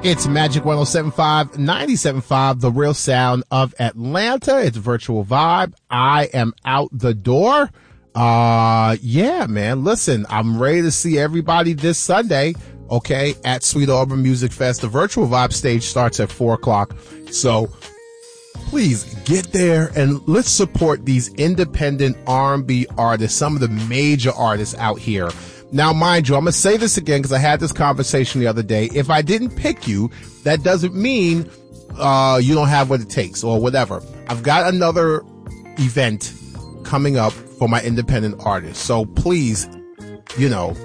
It's Magic 107.5, 97.5, the real sound of Atlanta. It's Virtual Vibe. I am out the door. Yeah, man. Listen, I'm ready to see everybody this Sunday, okay, at Sweet Auburn Music Fest. The Virtual Vibe stage starts at 4 o'clock. So please get there and let's support these independent R&B artists, some of the major artists out here. Now, mind you, I'm going to say this again because I had this conversation the other day. If I didn't pick you, that doesn't mean you don't have what it takes or whatever. I've got another event coming up for my independent artists. So please, you know,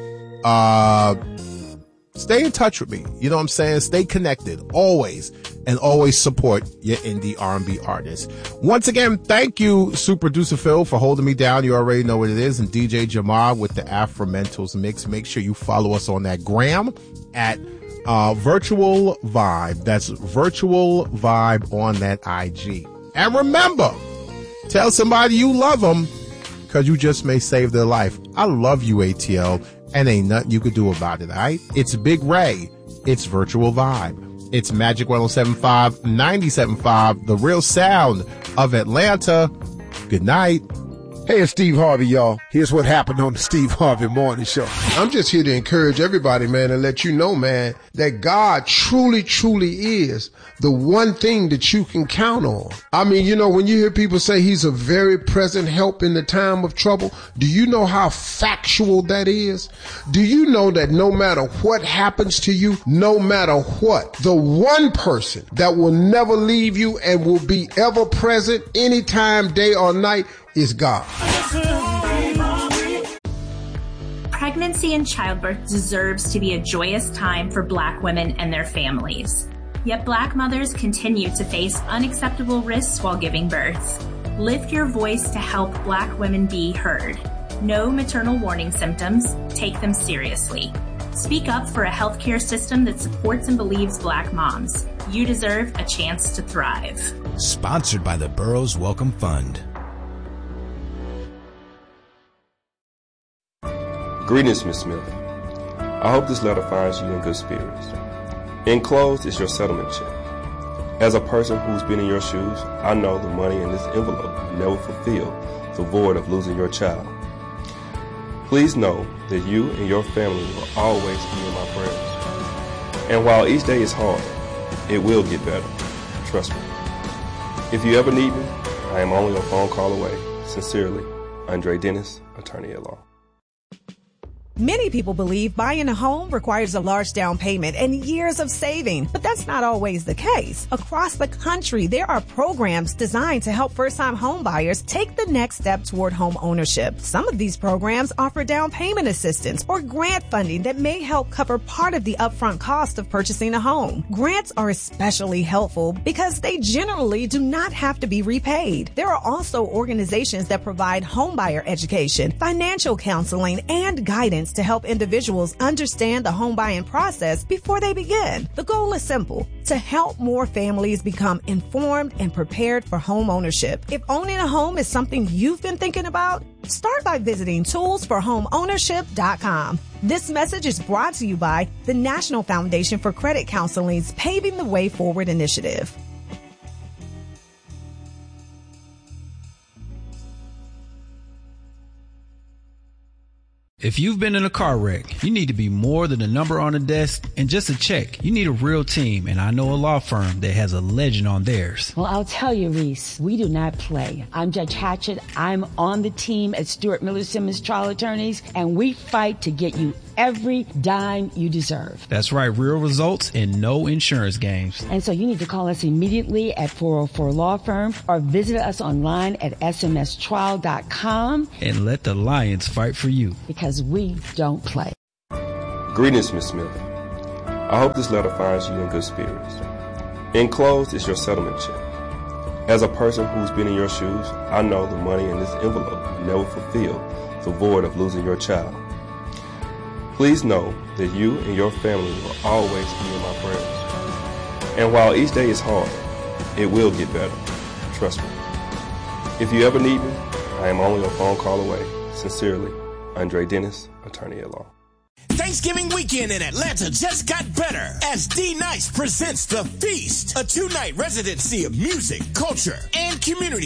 stay in touch with me. You know what I'm saying? Stay connected always, and always support your indie R&B artists. Once again, thank you, Super Producer Phil, for holding me down. You already know what it is. And DJ Jamar with the Afromentals mix. Make sure you follow us on that gram at Virtual Vibe. That's Virtual Vibe on that IG. And remember, tell somebody you love them, because you just may save their life. I love you, ATL, and ain't nothing you could do about it, all right? It's Big Ray. It's Virtual Vibe. It's Magic 107.5, 97.5, the real sound of Atlanta. Good night. Hey, it's Steve Harvey, y'all. Here's what happened on the Steve Harvey Morning Show. I'm just here to encourage everybody, man, and let you know, man, that God truly, truly is the one thing that you can count on. I mean, you know, when you hear people say he's a very present help in the time of trouble, do you know how factual that is? Do you know that no matter what happens to you, no matter what, the one person that will never leave you and will be ever present anytime, day or night, is God. Pregnancy and childbirth deserves to be a joyous time for Black women and their families. Yet Black mothers continue to face unacceptable risks while giving birth. Lift your voice to help Black women be heard. Know maternal warning symptoms. Take them seriously. Speak up for a healthcare system that supports and believes Black moms. You deserve a chance to thrive. Sponsored by the Burroughs Welcome Fund. Greetings, Ms. Smith. I hope this letter finds you in good spirits. Enclosed is your settlement check. As a person who's been in your shoes, I know the money in this envelope will never fulfill the void of losing your child. Please know that you and your family will always be in my prayers. And while each day is hard, it will get better. Trust me. If you ever need me, I am only a phone call away. Sincerely, Andre Dennis, Attorney at Law. Many people believe buying a home requires a large down payment and years of saving, but that's not always the case. Across the country, there are programs designed to help first-time home buyers take the next step toward home ownership. Some of these programs offer down payment assistance or grant funding that may help cover part of the upfront cost of purchasing a home. Grants are especially helpful because they generally do not have to be repaid. There are also organizations that provide home buyer education, financial counseling, and guidance to help individuals understand the home buying process before they begin. The goal is simple: to help more families become informed and prepared for home ownership. If owning a home is something you've been thinking about, start by visiting toolsforhomeownership.com. This message is brought to you by the National Foundation for Credit Counseling's Paving the Way Forward initiative. If you've been in a car wreck, you need to be more than a number on a desk and just a check. You need a real team, and I know a law firm that has a legend on theirs. Well, I'll tell you, Reese, we do not play. I'm Judge Hatchett. I'm on the team at Stuart Miller Simmons Trial Attorneys, and we fight to get you every dime you deserve. That's right, real results and no insurance games. And so you need to call us immediately at 404 Law Firm or visit us online at smstrial.com. And let the Lions fight for you. Because we don't play. Greetings, Ms. Smith. I hope this letter finds you in good spirits. Enclosed is your settlement check. As a person who's been in your shoes, I know the money in this envelope will never fulfill the void of losing your child. Please know that you and your family will always be in my prayers. And while each day is hard, it will get better. Trust me. If you ever need me, I am only a phone call away. Sincerely, Andre Dennis, Attorney at Law. Thanksgiving weekend in Atlanta just got better as D-Nice presents The Feast, a 2-night residency of music, culture, and community